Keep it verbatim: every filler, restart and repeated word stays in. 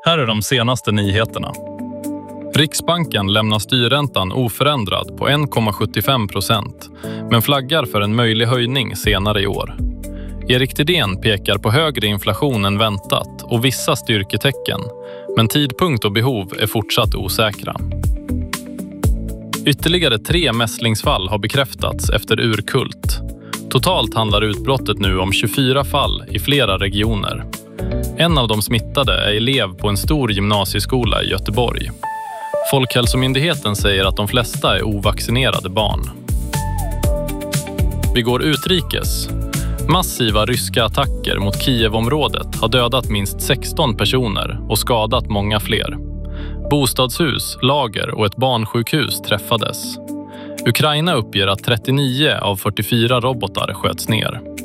Här är de senaste nyheterna. Riksbanken lämnar styrräntan oförändrad på en komma sjuttiofem procent men flaggar för en möjlig höjning senare i år. Erik Thedéen pekar på högre inflation än väntat och vissa styrketecken, men tidpunkt och behov är fortsatt osäkra. Ytterligare tre mässlingsfall har bekräftats efter urkult. Totalt handlar utbrottet nu om tjugofyra fall i flera regioner. En av de smittade är elev på en stor gymnasieskola i Göteborg. Folkhälsomyndigheten säger att de flesta är ovaccinerade barn. Vi går utrikes. Massiva ryska attacker mot Kiev-området har dödat minst sexton personer och skadat många fler. Bostadshus, lager och ett barnsjukhus träffades. Ukraina uppger att trettionio av fyrtiofyra robotar sköts ner.